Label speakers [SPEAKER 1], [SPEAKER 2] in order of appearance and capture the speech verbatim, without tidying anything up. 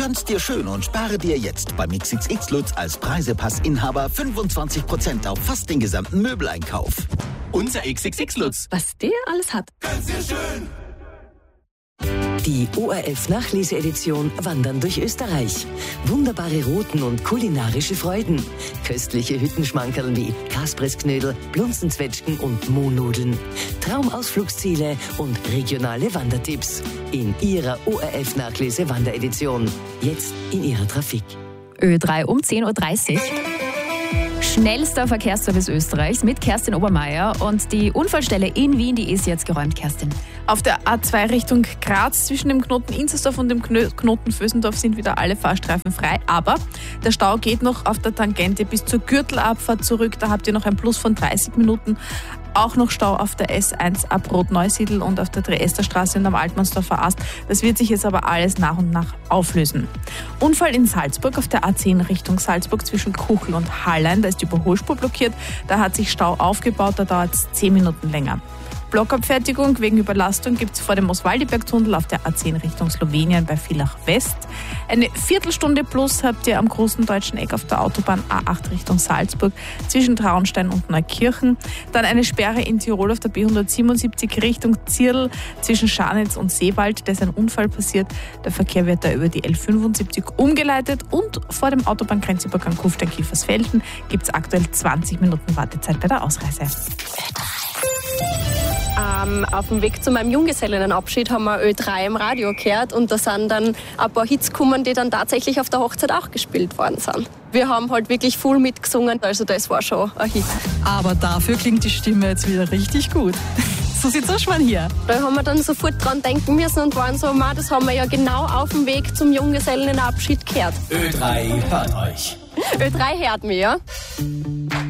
[SPEAKER 1] Gönn's dir schön und spare dir jetzt beim X X X Lutz als Preisepass-Inhaber fünfundzwanzig Prozent auf fast den gesamten Möbeleinkauf. Unser X X X Lutz.
[SPEAKER 2] Was der alles hat.
[SPEAKER 1] Gönn's dir schön.
[SPEAKER 3] Die O R F-Nachleseedition Wandern durch Österreich. Wunderbare Routen und kulinarische Freuden. Köstliche Hüttenschmankerln wie Kaspressknödel, Blunzenzwetschgen und Mohnnudeln. Traumausflugsziele und regionale Wandertipps. In Ihrer O R F-Nachlese-Wanderedition. Jetzt in Ihrer Trafik.
[SPEAKER 2] Ö drei um zehn Uhr dreißig. Schnellster Verkehrsservice Österreichs mit Kerstin Obermeier. Und die Unfallstelle in Wien, die ist jetzt geräumt, Kerstin.
[SPEAKER 4] Auf der A zwei Richtung Graz zwischen dem Knoten Inzersdorf und dem Knoten Vösendorf sind wieder alle Fahrstreifen frei. Aber der Stau geht noch auf der Tangente bis zur Gürtelabfahrt zurück. Da habt ihr noch ein Plus von dreißig Minuten. Auch noch Stau auf der S eins ab Rot-Neusiedl und auf der Dresderstraße und am Altmannsdorfer Ast. Das wird sich jetzt aber alles nach und nach auflösen. Unfall in Salzburg auf der A zehn Richtung Salzburg zwischen Kuchel und Hallein. Da ist die Überholspur blockiert. Da hat sich Stau aufgebaut. Da dauert es zehn Minuten länger. Blockabfertigung wegen Überlastung gibt es vor dem Oswaldiberg-Tunnel auf der A zehn Richtung Slowenien bei Villach West. Eine Viertelstunde plus habt ihr am großen deutschen Eck auf der Autobahn A acht Richtung Salzburg zwischen Traunstein und Neukirchen. Dann eine Sperre in Tirol auf der B hundertsiebenundsiebzig Richtung Zirl zwischen Scharnitz und Seewald. Da ist ein Unfall passiert. Der Verkehr wird da über die L fünfundsiebzig umgeleitet und vor dem Autobahngrenzübergang Kufstein-Kiefersfelden gibt es aktuell zwanzig Minuten Wartezeit bei der Ausreise.
[SPEAKER 5] Ähm, auf dem Weg zu meinem Junggesellinnenabschied haben wir Ö drei im Radio gehört und da sind dann ein paar Hits gekommen, die dann tatsächlich auf der Hochzeit auch gespielt worden sind. Wir haben halt wirklich voll mitgesungen, also das war schon ein Hit.
[SPEAKER 6] Aber dafür klingt die Stimme jetzt wieder richtig gut. So sieht's aus, schon hier.
[SPEAKER 5] Da haben wir dann sofort dran denken müssen und waren so, Ma, das haben wir ja genau auf dem Weg zum Junggesellinnenabschied gehört.
[SPEAKER 1] Ö drei hört euch.
[SPEAKER 5] Ö drei hört mich, ja.